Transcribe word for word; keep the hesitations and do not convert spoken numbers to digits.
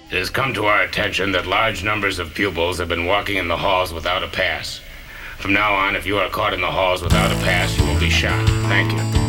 It has come to our attention that large numbers of pupils have been walking in the halls without a pass. From now on, if you are caught in the halls without a pass, you will be shot. Thank you.